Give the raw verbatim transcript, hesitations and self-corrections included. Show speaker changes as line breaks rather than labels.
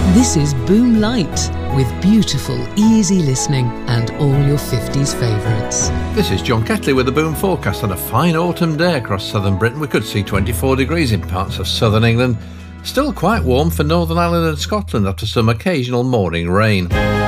This is Boom Light, with beautiful, easy listening and all your fifties favourites.
This is John Ketley with the Boom forecast. On a fine autumn day across southern Britain, we could see twenty-four degrees in parts of southern England. Still quite warm for Northern Ireland and Scotland after some occasional morning rain.